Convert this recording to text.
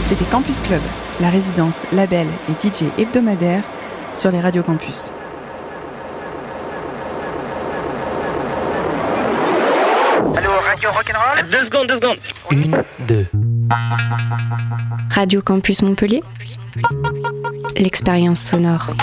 C'était Campus Club, la résidence, label et DJ hebdomadaire sur les radios campus. Allô, Radio Rock'n'Roll ? 2 secondes. 1, 2. Radio Campus Montpellier, l'expérience sonore.